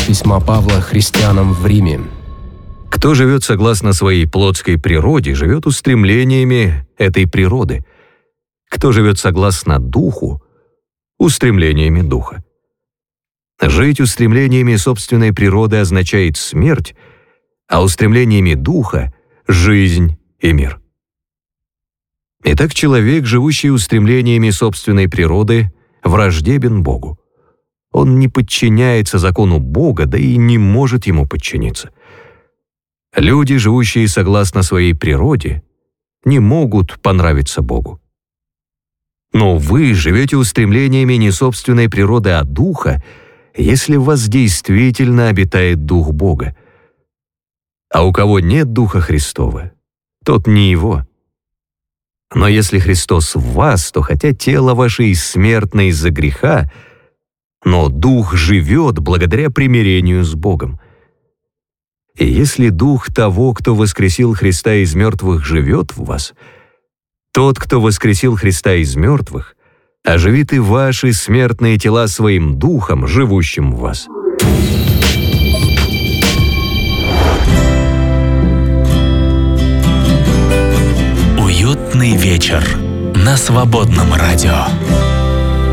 письма Павла христианам в Риме. Кто живет согласно своей плотской природе, живет устремлениями этой природы. Кто живет согласно духу, устремлениями духа. Жить устремлениями собственной природы означает смерть, а устремлениями духа — жизнь и мир. Итак, человек, живущий устремлениями собственной природы, враждебен Богу. Он не подчиняется закону Бога, да и не может ему подчиниться. Люди, живущие согласно своей природе, не могут понравиться Богу. Но вы живете устремлениями не собственной природы, а духа, если в вас действительно обитает Дух Бога. А у кого нет Духа Христова, тот не Его. Но если Христос в вас, то хотя тело ваше и смертно из-за греха, но Дух живет благодаря примирению с Богом. И если Дух того, кто воскресил Христа из мертвых, живет в вас, тот, кто воскресил Христа из мертвых, оживит и ваши смертные тела своим Духом, живущим в вас. Уютный вечер на Свободном радио.